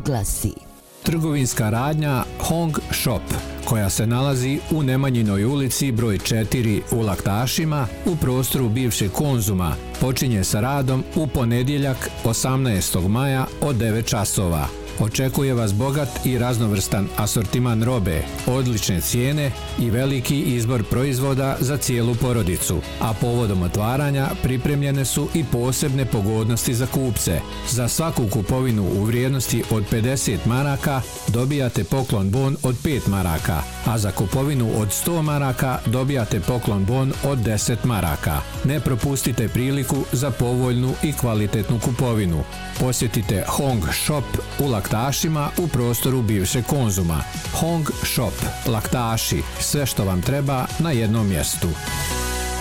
oglasi. Trgovinska radnja Hong Shop, koja se nalazi u Nemanjinoj ulici broj 4 u Laktašima u prostoru bivšeg Konzuma, počinje sa radom u ponedjeljak 18. maja od 9 časova. Očekuje vas bogat i raznovrstan asortiman robe, odlične cijene i veliki izbor proizvoda za cijelu porodicu, a povodom otvaranja pripremljene su i posebne pogodnosti za kupce. Za svaku kupovinu u vrijednosti od 50 maraka dobijate poklon bon od 5 maraka, a za kupovinu od 100 maraka dobijate poklon bon od 10 maraka. Ne propustite priliku za povoljnu i kvalitetnu kupovinu. Posjetite Hong Shop u Laktašima u prostoru bivšeg Konzuma. Hong Shop, Laktaši, sve što vam treba na jednom mjestu.